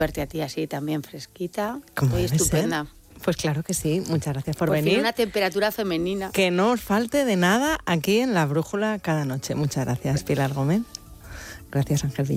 Verte a ti así también fresquita. Como Muy debe ser. estupenda. Pues claro que sí, muchas gracias por Fin, venir. una temperatura femenina. Que no os falte de nada aquí en La Brújula cada noche. Muchas gracias, Pilar Gómez. Gracias, Ángel Villar.